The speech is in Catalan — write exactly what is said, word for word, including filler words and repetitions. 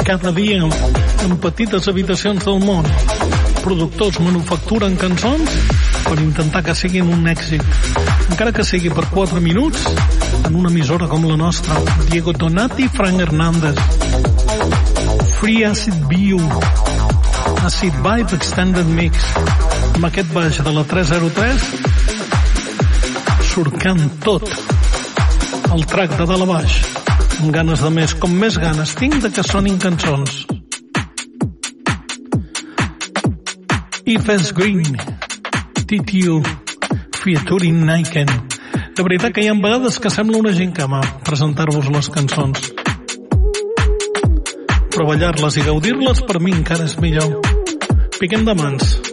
cada dia en petites habitacions del món. Productors manufacturen cançons per intentar que siguin un èxit, encara que sigui per quatre minuts en una emissora com la nostra. Diego Donati, Frank Hernández. Free Acid View, Acid Vibe Extended Mix, amb aquest baix de la tres zero tres surcant tot el track de dalt a baix, amb ganes de més. Com més ganes tinc de que sonin cançons. Ifes Green, T T U, featuring Niken. De veritat que hi ha vegades que sembla una gincama presentar-vos les cançons, però ballar-les i gaudir-les per mi encara és millor. Piquem de mans.